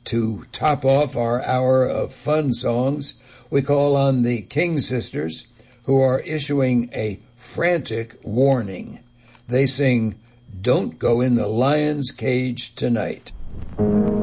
To top off our hour of fun songs, we call on the King Sisters, who are issuing a frantic warning. They sing, "Don't Go in the Lion's Cage Tonight."